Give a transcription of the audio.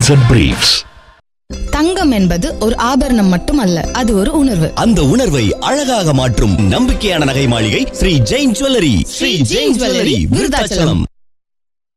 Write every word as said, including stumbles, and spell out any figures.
Banians and briefs. தங்கம் என்பது ஒரு ஆபரணம் மட்டுமல்ல, அது ஒரு உணர்வு. அந்த உணர்வை அழகாக மாற்றும் நம்பிக்கையான நகை மாளிகை ஸ்ரீ ஜெயின் ஜுவல்லரி. ஸ்ரீ ஜெயின் ஜுவல்லரி, விருதாச்சலம்.